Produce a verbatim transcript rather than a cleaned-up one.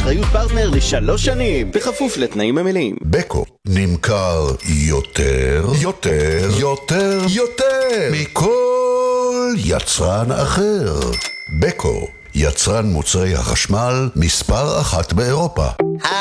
באחריות פרטנר לשלוש שנים, בכפוף לתנאים המלאים. בקו נמכר יותר, יותר, יותר, יותר מכל יצרן אחר. בקו, יצרן מוצרי החשמל מספר אחת באירופה.